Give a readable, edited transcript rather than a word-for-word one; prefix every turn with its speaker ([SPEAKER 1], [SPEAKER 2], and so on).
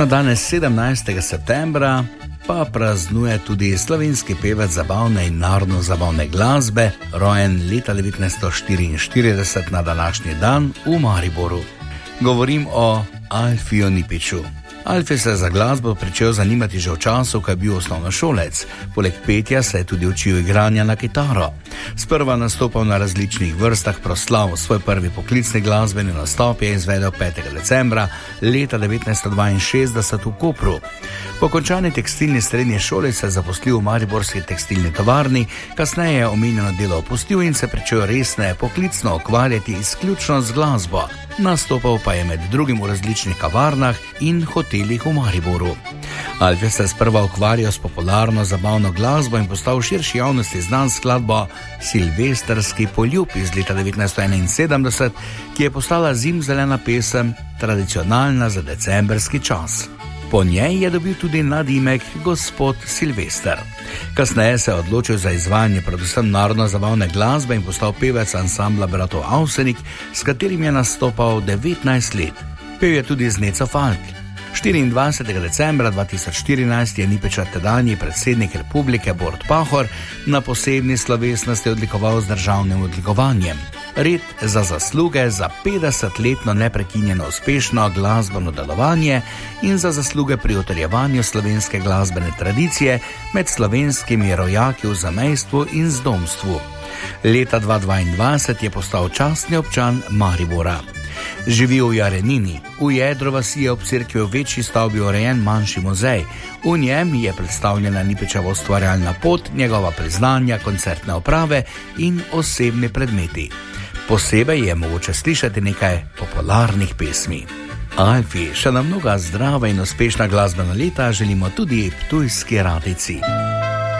[SPEAKER 1] Na danes 17. septembra pa praznuje tudi slovenski pevec zabavne in narodno-zabavne glasbe, rojen leta 1944 na današnji dan v Mariboru. Govorim o Alfiju Nipiču. Alfi se je za glasbo pričel zanimati že v času, ko je bil osnovnošolec. Poleg petja se je tudi učil igranja na kitaro. Sprva nastopal na različnih vrstah proslav. Svoj prvi poklicni glasbeni nastop je izvedel 5. decembra leta 1962 v Kopru. Po končani tekstilni srednji šoli se je zaposlil v mariborski tekstilni tovarni, kasneje je omenjeno delo opustil in se pričel resneje poklicno ukvarjati izključno z glasbo. Nastopal pa je med drugim v različnih kavarnah in hotelih v Mariboru. Alfi se je sprva ukvarjal s popularno zabavno glasbo in postal v širši javnosti znan skladbo Silvestrski poljub iz leta 1971, ki je postala zimzelena pesem, tradicionalna za decembrski čas. Po njej je dobil tudi nadimek Gospod Silvester. Kasneje se je odločil za izvajanje predvsem narodno-zabavne glasbe in postal pevec ansambla bratov Avsenik, s katerim je nastopal 19 let. Pel je tudi z Neco Falk. 24. decembra 2014 je Nipiča tedanji predsednik republike Borut Pahor na posebni slovesnosti odlikoval z državnim odlikovanjem. Red za zasluge za 50-letno neprekinjeno uspešno glasbeno delovanje in za zasluge pri utrjevanju slovenske glasbene tradicije med slovenskimi rojaki v zamejstvu in zdomstvu. Leta 2022 je postal častni občan Maribora. Živi v Jarenini. V jedru vasi je ob cerkvi v večji stavbi urejen manjši muzej. V njem je predstavljena Nipičeva ustvarjalna pot, njegova priznanja, koncertne oprave in osebni predmeti. Posebej je mogoče slišati nekaj popularnih pesmi. Alfi, še na mnoga zdrava in uspešna glasbena leta želimo tudi ptujski radijci.